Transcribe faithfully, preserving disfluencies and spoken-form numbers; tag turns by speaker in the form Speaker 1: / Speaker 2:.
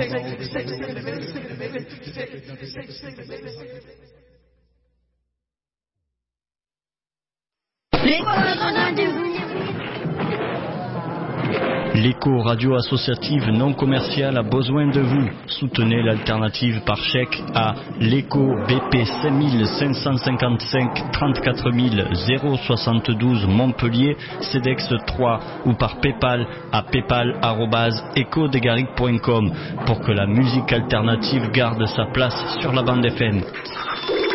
Speaker 1: L'écho radio associative non commerciale a besoin de vous. Soutenez l'alternative par chèque à l'écho B P cinq cinq cinq cinq trente-quatre mille soixante-douze Montpellier, CEDEX trois ou par Paypal à paypal arobase echo degaric point com pour que la musique alternative garde sa place sur la bande F M.